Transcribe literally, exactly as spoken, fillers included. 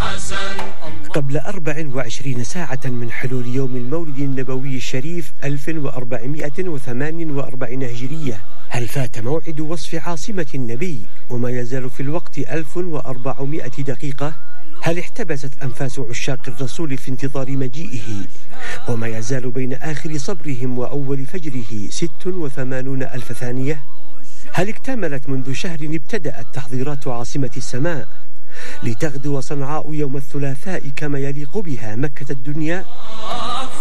قبل أربع وعشرين ساعة من حلول يوم المولد النبوي الشريف ألف وأربعمائة وثمانية وأربعين هجرية، هل فات موعد وصف عاصمة النبي وما يزال في الوقت ألف وأربعمائة دقيقة؟ هل احتبست أنفاس عشاق الرسول في انتظار مجيئه وما يزال بين آخر صبرهم وأول فجره ست وثمانون ألف ثانية؟ هل اكتملت منذ شهر ابتدأت تحضيرات عاصمة السماء لتغدو صنعاء يوم الثلاثاء كما يليق بها مكة الدنيا؟